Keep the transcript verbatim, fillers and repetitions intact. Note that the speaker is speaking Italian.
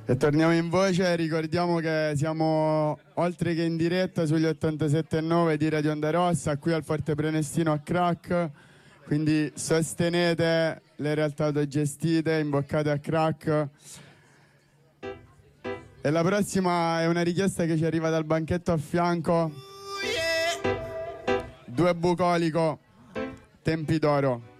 E torniamo in voce, ricordiamo che siamo oltre che in diretta sugli ottantasette virgola nove di Radio Onda Rossa, qui al Forte Prenestino a Crac, quindi sostenete le realtà autogestite, imboccate a Crac. E la prossima è una richiesta che ci arriva dal banchetto a fianco, Due Bucolico, Tempi d'Oro.